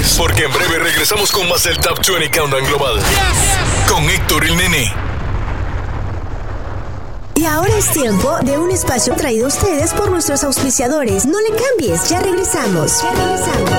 pendientes, porque en breve regresamos con más el Top 20 Countdown Global. Con Héctor el Nene. Y ahora es tiempo de un espacio traído a ustedes por nuestros auspiciadores. No le cambies, ya regresamos.